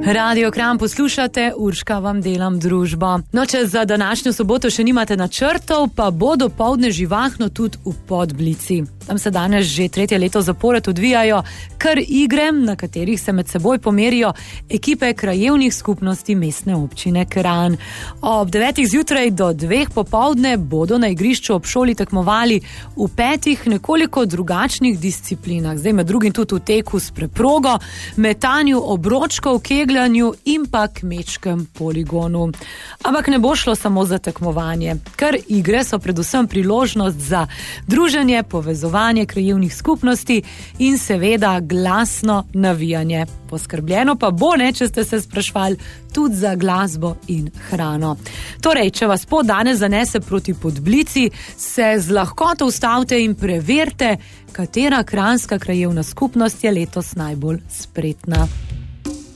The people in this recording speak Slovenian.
Radio Kranj poslušate, Urška vam delam družbo. No, če za današnjo soboto še nimate načrtov, pa bo dopoldne živahno tudi v Podblici. Tam se danes že 3. leto zapored odvijajo kar igre, na katerih se med seboj pomerijo ekipe krajevnih skupnosti mestne občine Kranj. Ob 9. zjutraj do 2. popoldne bodo na igrišču ob šoli tekmovali v 5 nekoliko drugačnih disciplinah. Zdaj med drugim tudi v teku s preprogo, metanju obročkov, kegljanju in pa kmečkem poligonu. Ampak ne bo šlo samo za tekmovanje, ker igre so predvsem priložnost za druženje, povezovanje krajevnih skupnosti in seveda glasno navijanje. Poskrbljeno pa bo, če ste se sprašvali, tudi za glasbo in hrano. Torej, če vas pot danes zanese proti Podblici, se z lahkoto ustavite in preverite, katera kranjska krajevna skupnost je letos najbolj spretna.